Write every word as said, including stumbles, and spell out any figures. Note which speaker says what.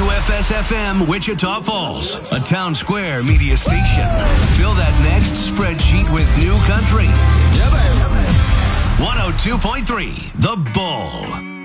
Speaker 1: W F S F M Wichita Falls, a Town Square media station. Fill that next spreadsheet with new country.
Speaker 2: Yeah, baby.
Speaker 1: one oh two point three, The Bull.